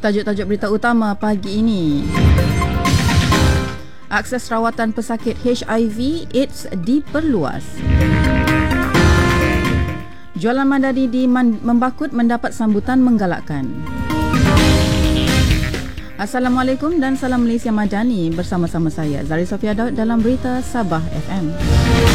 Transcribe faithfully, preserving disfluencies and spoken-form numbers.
Tajuk-tajuk berita utama pagi ini. Akses rawatan pesakit H I V AIDS diperluas. Jualan Madani di Membakut mendapat sambutan menggalakkan. Assalamualaikum dan salam Malaysia Madani, bersama-sama saya Zari Sofia Daud dalam Berita Sabah F M.